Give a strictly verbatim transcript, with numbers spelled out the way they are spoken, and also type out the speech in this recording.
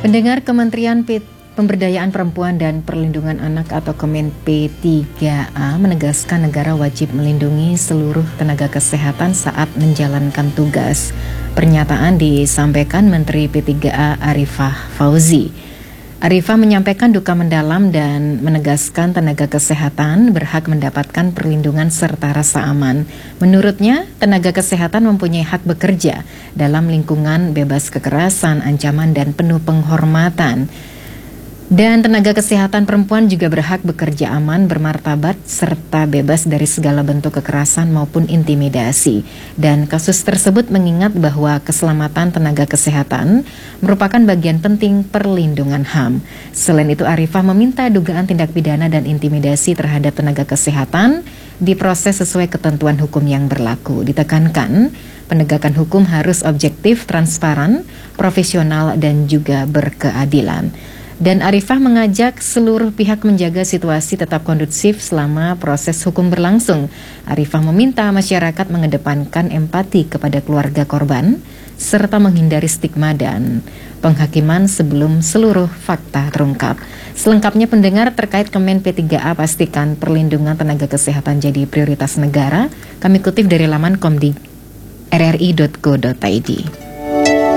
Pendengar, Kementerian P Pemberdayaan Perempuan dan Perlindungan Anak atau Kemen P tiga A menegaskan negara wajib melindungi seluruh tenaga kesehatan saat menjalankan tugas. Pernyataan disampaikan Menteri P tiga A Arifah Fauzi. Arifah menyampaikan duka mendalam dan menegaskan tenaga kesehatan berhak mendapatkan perlindungan serta rasa aman. Menurutnya, tenaga kesehatan mempunyai hak bekerja dalam lingkungan bebas kekerasan, ancaman, dan penuh penghormatan. Dan tenaga kesehatan perempuan juga berhak bekerja aman, bermartabat, serta bebas dari segala bentuk kekerasan maupun intimidasi. Dan kasus tersebut mengingat bahwa keselamatan tenaga kesehatan merupakan bagian penting perlindungan H A M. Selain itu, Arifah meminta dugaan tindak pidana dan intimidasi terhadap tenaga kesehatan diproses sesuai ketentuan hukum yang berlaku. Ditekankan, penegakan hukum harus objektif, transparan, profesional, dan juga berkeadilan. Dan Arifah mengajak seluruh pihak menjaga situasi tetap kondusif selama proses hukum berlangsung. Arifah meminta masyarakat mengedepankan empati kepada keluarga korban, serta menghindari stigma dan penghakiman sebelum seluruh fakta terungkap. Selengkapnya pendengar terkait Kemen P tiga A, pastikan perlindungan tenaga kesehatan jadi prioritas negara. Kami kutip dari laman komdi r r i dot go dot i d.